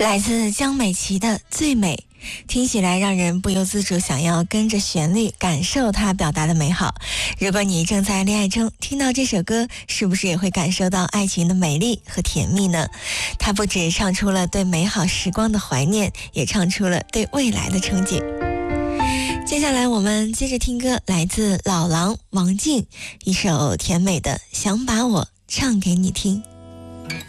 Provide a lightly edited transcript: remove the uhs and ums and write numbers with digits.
来自江美琪的《最美》，听起来让人不由自主想要跟着旋律感受它表达的美好。如果你正在恋爱中，听到这首歌，是不是也会感受到爱情的美丽和甜蜜呢？它不只唱出了对美好时光的怀念，也唱出了对未来的憧憬。接下来我们接着听歌，来自老狼王静，一首甜美的《想把我唱给你听》。